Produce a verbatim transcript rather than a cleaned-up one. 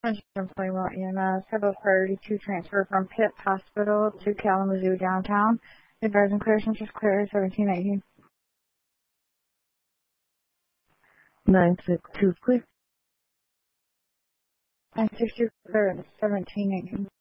Plainwell E M S, have a priority to transfer from Pitt Hospital to Kalamazoo downtown. Advise and clear, since it's clear, seventeen eighteen. nine six two, clear. nine six two, clear, seventeen eighteen.